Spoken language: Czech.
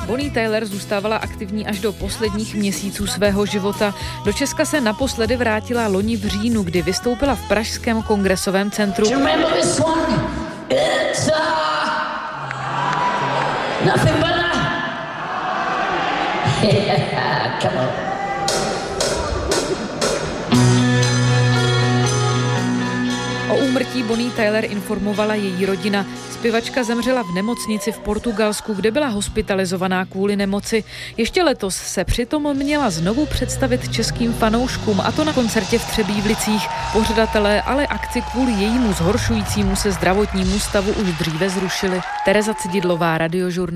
Bonnie Tyler zůstávala aktivní až do posledních měsíců svého života. Do Česka se naposledy vrátila loni v říjnu, kdy vystoupila v pražském kongresovém centru. O úmrtí Bonnie Tyler informovala její rodina. Zpěvačka zemřela v nemocnici v Portugalsku, kde byla hospitalizovaná kvůli nemoci. Ještě letos se přitom měla znovu představit českým fanouškům, a to na koncertě v Třebívlicích. Pořadatelé ale akci kvůli jejímu zhoršujícímu se zdravotnímu stavu už dříve zrušili. Tereza Cididlová, Radiožurnál.